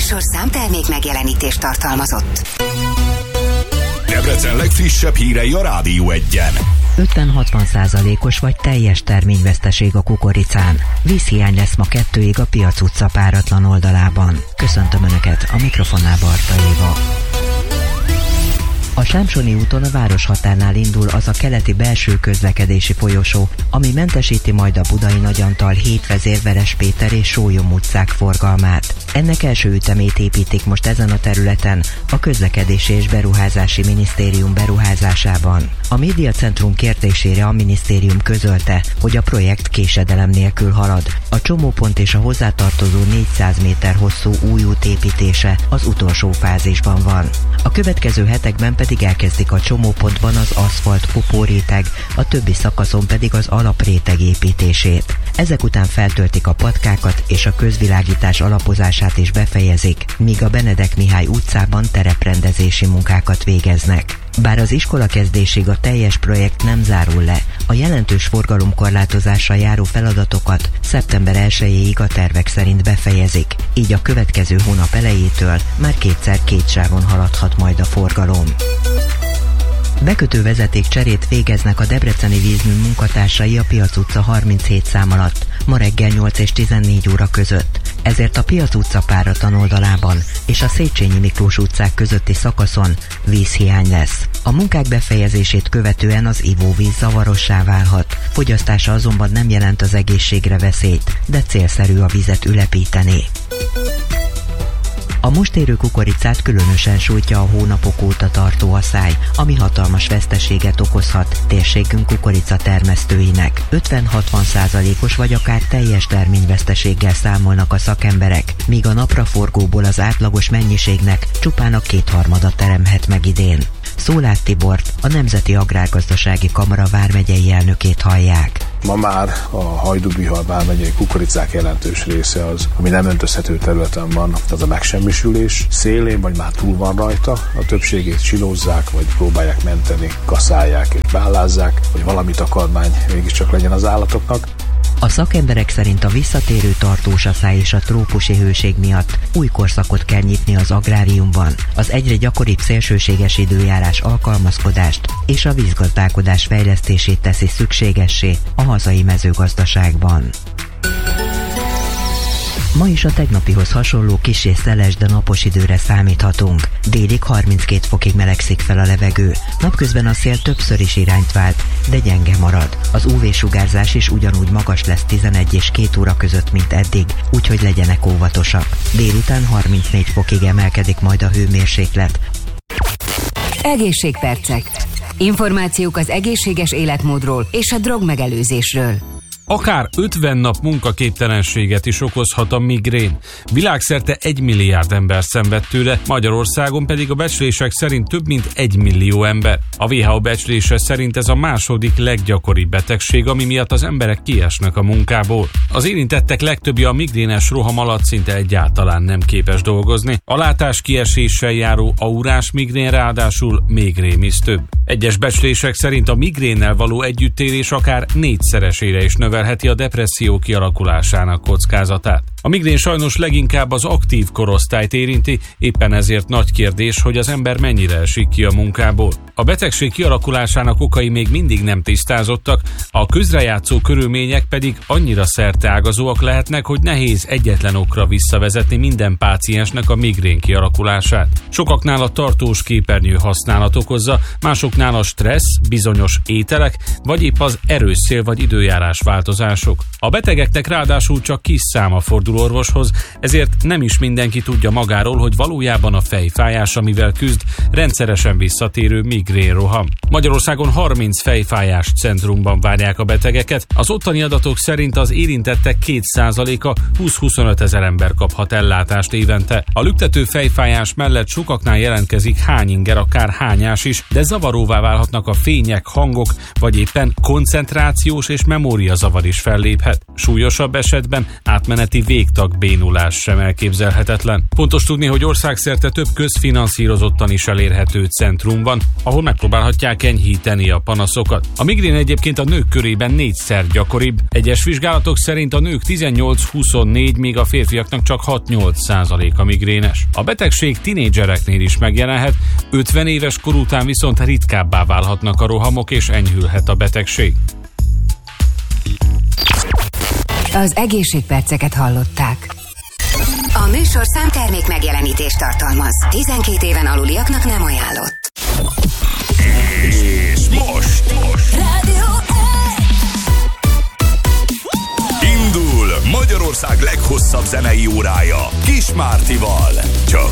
műsor számtermék megjelenítést tartalmazott. Debrecen legfrissebb hírei a Rádió Egyen. 50-60%-os vagy teljes terményveszteség a kukoricán. Vízhiány lesz ma 2-ig a Piac utca páratlan oldalában. Köszöntöm Önöket, a mikrofonnál Barta Éva. A Sámsoni úton a városhatárnál indul az a keleti belső közlekedési folyosó, ami mentesíti majd a Budai Nagyantal, Hétvezér, Veres Péter és Sólyom utcák forgalmát. Ennek első ütemét építik most ezen a területen a Közlekedési és Beruházási Minisztérium beruházásában. A médiacentrum kérdésére a minisztérium közölte, hogy a projekt késedelem nélkül halad. A csomópont és a hozzátartozó 400 méter hosszú új út építése az utolsó fázisban van. A következő hetekben pedig elkezdik a csomópontban az aszfalt kopóréteg, a többi szakaszon pedig az alapréteg építését. Ezek után feltöltik a patkákat és a közvilágítás alapozását is befejezik, míg a Benedek Mihály utcában tereprendezési munkákat végeznek. Bár az iskola kezdésig a teljes projekt nem zárul le, a jelentős forgalomkorlátozással járó feladatokat szeptember 1-ig a tervek szerint befejezik, így a következő hónap elejétől már kétszer két sávon haladhat majd a forgalom. Bekötő vezetékcserét végeznek a debreceni vízmű munkatársai a Piac utca 37 szám alatt, ma reggel 8 és 14 óra között. Ezért a Piac utca páratlan oldalában és a Széchenyi Miklós utcák közötti szakaszon vízhiány lesz. A munkák befejezését követően az ivóvíz zavarossá válhat. Fogyasztása azonban nem jelent az egészségre veszélyt, de célszerű a vizet ülepíteni. A most érő kukoricát különösen sújtja a hónapok óta tartó aszály, ami hatalmas veszteséget okozhat térségünk kukorica termesztőinek. 50-60%-os vagy akár teljes terményveszteséggel számolnak a szakemberek, míg a napraforgóból az átlagos mennyiségnek csupán a 2/3 teremhet meg idén. Szólát Tibort, a Nemzeti Agrárgazdasági Kamara vármegyei elnökét hallják. Ma már a Hajdú-Bihar vármegyei kukoricák jelentős része az, ami nem öntözhető területen van, az a megsemmisülés szélén, vagy már túl van rajta. A többségét silózzák, vagy próbálják menteni, kaszálják és bállázzák, hogy valami takarmány mégiscsak legyen az állatoknak. A szakemberek szerint a visszatérő tartós aszály és a trópusi hőség miatt új korszakot kell nyitni az agráriumban. Az egyre gyakoribb szélsőséges időjárás alkalmazkodást és a vízgazdálkodás fejlesztését teszi szükségessé a hazai mezőgazdaságban. Ma is a tegnapihoz hasonló kissé szeles, de napos időre számíthatunk. Délig 32 fokig melegszik fel a levegő. Napközben a szél többször is irányt vált, de gyenge marad. Az UV-sugárzás is ugyanúgy magas lesz 11 és 2 óra között, mint eddig, úgyhogy legyenek óvatosak. Délután 34 fokig emelkedik majd a hőmérséklet. Egészségpercek. Információk az egészséges életmódról és a drogmegelőzésről. Akár 50 nap munkaképtelenséget is okozhat a migrén. Világszerte 1 milliárd ember szenved tőle, Magyarországon pedig a becslések szerint több mint 1 millió ember. A WHO becslése szerint ez a második leggyakoribb betegség, ami miatt az emberek kiesnek a munkából. Az érintettek legtöbbje a migrénes roham alatt szinte egyáltalán nem képes dolgozni. A látás kieséssel járó aurás migrén ráadásul még rémisztőbb. Egyes becslések szerint a migrénnel való együttélés akár 4-szeresére is növelheti a depresszió kialakulásának kockázatát. A migrén sajnos leginkább az aktív korosztályt érinti, éppen ezért nagy kérdés, hogy az ember mennyire esik ki a munkából. A betegség kialakulásának okai még mindig nem tisztázottak, a közrejátszó körülmények pedig annyira szerteágazóak lehetnek, hogy nehéz egyetlen okra visszavezetni minden páciensnek a migrén kialakulását. Sokaknál a tartós képernyő használat okozza, másoknál a stressz, bizonyos ételek, vagy épp az erős szél vagy időjárás változások. A betegeknek ráadásul csak kis száma fordul orvoshoz, ezért nem is mindenki tudja magáról, hogy valójában a fejfájás, amivel küzd, rendszeresen visszatérő migrénroham. Magyarországon 30 fejfájás centrumban várják a betegeket, az ottani adatok szerint az érintettek 2%-a 20-25 ezer ember kaphat ellátást évente. A lüktető fejfájás mellett sokaknál jelentkezik hányinger, akár hányás is, de zavaró zavaróvá válhatnak a fények, hangok, vagy éppen koncentrációs és memóriazavar is felléphet. Súlyosabb esetben átmeneti végtagbénulás sem elképzelhetetlen. Fontos tudni, hogy országszerte több közfinanszírozottan is elérhető centrum van, ahol megpróbálhatják enyhíteni a panaszokat. A migrén egyébként a nők körében 4-szer gyakoribb. Egyes vizsgálatok szerint a nők 18-24, míg a férfiaknak csak 6-8% migrénes. A betegség tinédzsereknél is megjelenhet, 50 éves kor után viszont ritkábbá válhatnak a rohamok és enyhülhet a betegség. Az egészségperceket hallották. A műsorszám termék megjelenítést tartalmaz. 12 éven aluliaknak nem ajánlott. És most Rádió indul Magyarország leghosszabb zenei órája Kis Mártival. Csak